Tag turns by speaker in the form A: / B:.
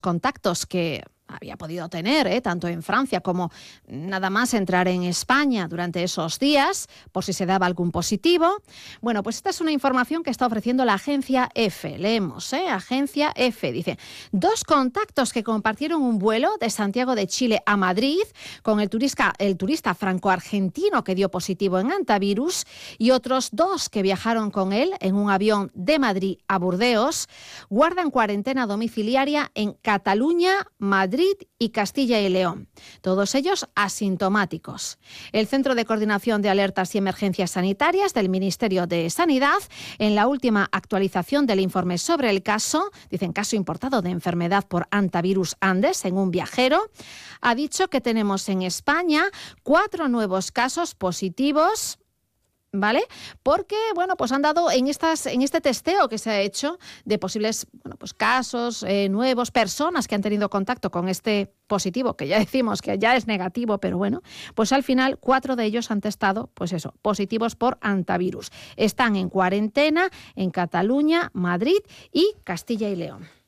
A: contactos que había podido tener, tanto en Francia como nada más entrar en España durante esos días, por si se daba algún positivo. Bueno, pues esta es una información que está ofreciendo la agencia EFE. Leemos, agencia EFE. Dice, 2 contactos que compartieron un vuelo de Santiago de Chile a Madrid con el turista franco-argentino que dio positivo en hantavirus y otros 2 que viajaron con él en un avión de Madrid a Burdeos, guardan cuarentena domiciliaria en Cataluña, Madrid y Castilla y León, todos ellos asintomáticos. El Centro de Coordinación de Alertas y Emergencias Sanitarias del Ministerio de Sanidad, en la última actualización del informe sobre el caso, dicen caso importado de enfermedad por hantavirus Andes en un viajero, ha dicho que tenemos en España 4 nuevos casos positivos, ¿vale? Porque, bueno, pues han dado en este testeo que se ha hecho de posibles, bueno, pues casos nuevos, personas que han tenido contacto con este positivo, que ya decimos que ya es negativo, pero bueno, pues al final 4 de ellos han testado, pues eso, positivos por hantavirus. Están en cuarentena en Cataluña, Madrid y Castilla y León.